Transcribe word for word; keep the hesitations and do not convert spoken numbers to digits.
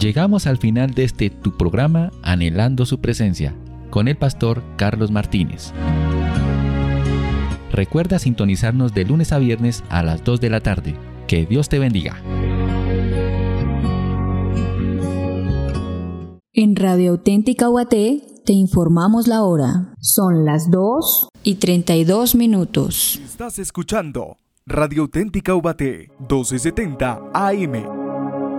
Llegamos al final de este tu programa Anhelando su presencia, con el pastor Carlos Martínez. Recuerda sintonizarnos de lunes a viernes a las dos de la tarde. Que Dios te bendiga. En Radio Auténtica Ubaté te informamos la hora. Son las dos y treinta y dos minutos. Estás escuchando Radio Auténtica Ubaté, doce setenta A M.